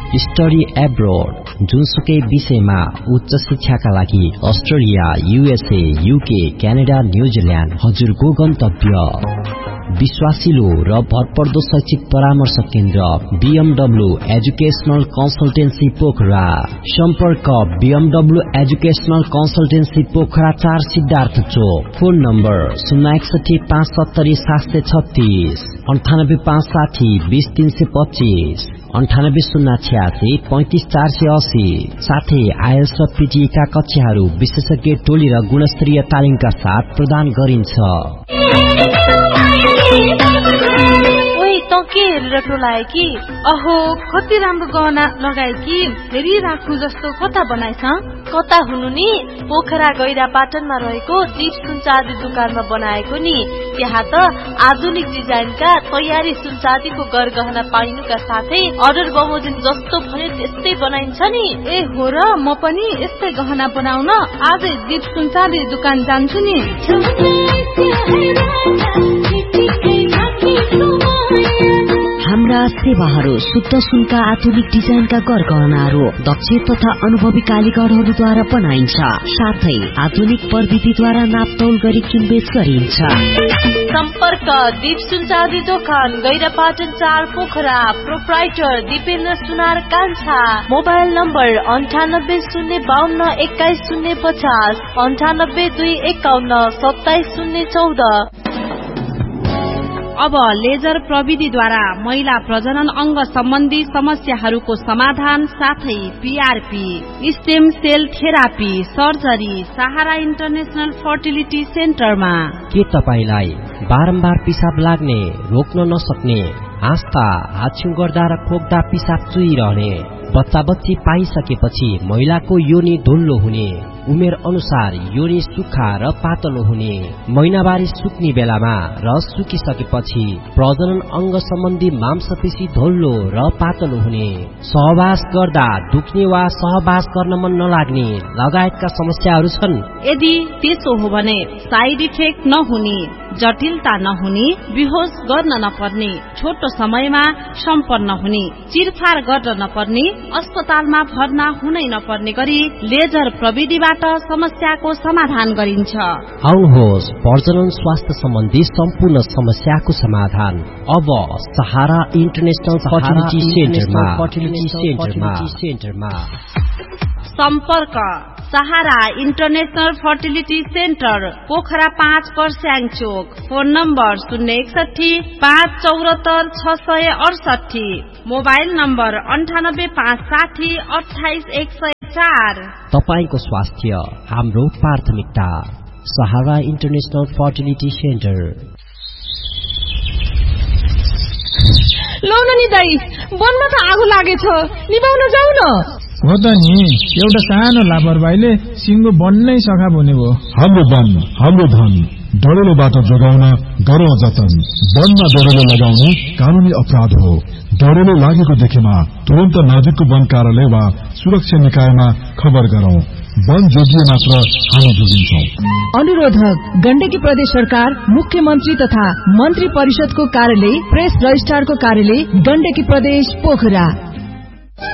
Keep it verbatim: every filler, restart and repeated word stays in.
Study abroad जुनसुकै विषयमा उच्च शिक्षाका लागि Australia, USA, UK, Canada, New Zealand हजुरको गन्तव्य। विश्वासिलो र भरपर्दो शैक्षिक परामर्श केन्द्र बीएमडब्ल्यू एजुकेशनल कन्सल्टेन्सी पोखरा। सम्पर्क बीएमडब्ल्यू एजुकेशनल कन्सल्टेन्सी पोखरा चार सिद्धार्थ चोक। फोन नम्बर शून्य एकसठी पाँच सत्तरी सात सय छत्तीस अन्ठानब्बे पाँच साठी बीस तीन सय पच्चीस अन्ठानब्बे शून्य छ्यासी पैंतिस चार सय अस्सी। साथै आइएल्स र पीटीका कक्षाहरू विशेषज्ञ टोली र गुणस्तरीय तालिमका साथ प्रदान गरिन्छ। ओइ त के हेरेर टोलाए कि? अहो कति राम्रो गहना लगाए कि, फेरि राखु जस्तो कता बनाइछ? कता हुनु नि? पोखरा गैरा पाटनमा रहेको दीप सुनचाँदी दुकानमा बनाएको नि। त्यहाँ त आधुनिक डिजाइनका तयारी सुनचाँदीको गरगहना पाइनुका साथै अर्डर बमोजिम जस्तो भने त्यस्तै बनाइन्छ नि। ए हो र, म पनि यस्तै गहना बनाउन आजै दीप सुनचाँदी दुकान जान्छु नि। हाम्रा सेवाहरू शुद्ध सुनका आधुनिक डिजाइनका गरगहनाहरू दक्ष तथा अनुभवी कालीगरहरूद्वारा बनाइन्छ। साथै आधुनिक प्रविधिद्वारा नापतौल गरी किनबेच गरिन्छ। सम्पर्क दीप सुनचाँदी दोकान गैरापाटन चार पोखरा। प्रोप्राइटर दीपेन्द्र सुनार कान्छा। मोबाइल नम्बर अन्ठानब्बे शून्य बाहन्न एक्काइस शून्य पचास अन्ठानब्बे दुई एकाउन्न सत्ताइस शून्य चौध। अब लेजर प्रविधिद्वारा महिला प्रजनन अंग सम्बन्धी समस्याहरूको समाधान साथै PRP, stem sale therapy, surgery सहारा इन्टरनेशनल फर्टिलिटी सेन्टरमा। के तपाईलाई बारम्बार पिसाब लाग्ने, रोक्न नसक्ने, आस्था, हाछ्यु गर्दा र खोक्दा पिसाब चुइरहने, बच्चा बच्ची पाइसकेपछि महिलाको योनि ढुल्लो हुने, उमेर अनुसार योनि सुक्खा र पातलो हुने, महिनावारी सुक्ने बेलामा र सुकिसकेपछि प्रजनन अंग सम्बन्धी मांसपेशी ढोल्लो र पातलो हुने, सहवास गर्दा दुख्ने वा सहवास गर्न मन नलाग्ने लगायतका समस्याहरू छन्? यदि त्यसो हो भने साइड इफेक्ट नहुने, जटिलता नहुने, बेहोस गर्न नपर्ने, छोटो समयमा सम्पन्न हुने, चिरफार गर्न नपर्ने, अस्पतालमा भर्ना हुनै नपर्ने गरी लेजर प्रविधिबाट समस्याको समाधान गरिन्छ। आउनुहोस्, प्रजनन स्वास्थ्य सम्बन्धी सम्पूर्ण समस्याको समाधान अब सहारा इन्टरनेशनल फर्टिलिटी सेन्टरमा। सम्पर्क सहारा इन्टरनेशनल फर्टिलिटी सेन्टर पोखरा पाँच पर्स्याङ चोक। फोन नम्बर शून्य एकसठी पाँच चौरात्तर छ सय अडसठी। मोबाइल नम्बर अन्ठानब्बे पाँच साठी अठाइस एक सय चार। तपाईको स्वास्थ्य हाम्रो प्राथमिकता। सहारा इन्टरनेशनल फर्टिलिटी सेन्टर। लौ न नि दाइ, वनमा त आगो लागेछ, निभाउन जाऊ न। हो त नि, एउटा सानो लापरवाहीले सिंगो बन्नै सखा हुने भयो। हाम्रो वन हाम्रो धन, डढेलो बाटो जोगाउन गरौँ जतन। वनमा डढेलो लगाउनु कानूनी अपराध हो। डढेलो लागेको देखेमा तुरन्त नजिकको वन कार्यालय वा सुरक्षा निकायमा खबर गरौं। वन जोगिए मात्र हामी जोगिन्छौं। अनुरोधक गण्डकी प्रदेश सरकार, मुख्यमन्त्री तथा मन्त्री परिषदको कार्यालय, प्रेस रजिस्ट्रारको कार्यालय, गण्डकी प्रदेश पोखरा।